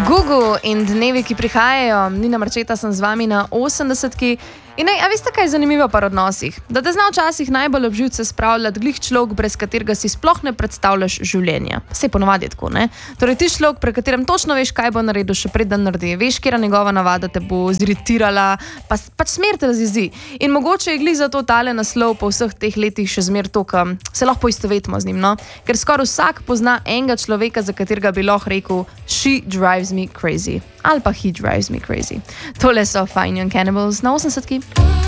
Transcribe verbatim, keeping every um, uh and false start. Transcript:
Gugu in dnevi, ki prihajajo, Nina Marčeta sem z vami na osemdesetki. In ne, a veste, kaj je zanimivo pa odnosih? Da te zna včasih najbolj obživce spravljati glih človek, brez katerega si sploh ne predstavljaš življenja. Sej ponovadi je tako, ne? Torej ti človek, pri katerem točno veš, kaj bo naredil, še preden naredi. Veš, kjera njegova navada te bo ziritirala, pa, pač smer te razjezi. In mogoče je glih zato tale naslov po vseh teh letih še zmer to, ka se lahko poistovetimo z njim, no? Ker skoraj vsak pozna enega človeka, za katerega bi lahko rekel She drives me crazy. Ali pa He drives me crazy. Tole so Fine Young Cannibals na osemdesetki.